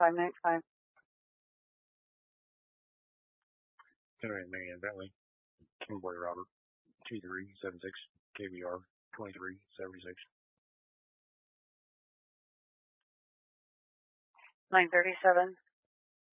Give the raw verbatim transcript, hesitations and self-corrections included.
five nine five. Generate Marion Bentley, Kingboy Robert, two three seven six, K B R, twenty-three seventy-six. nine thirty-seven.